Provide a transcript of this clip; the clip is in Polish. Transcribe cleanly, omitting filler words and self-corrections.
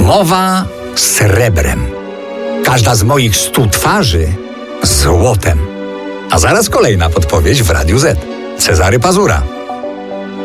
Mowa srebrem. Każda z moich 100 twarzy złotem. A zaraz kolejna podpowiedź w Radiu Z. Cezary Pazura.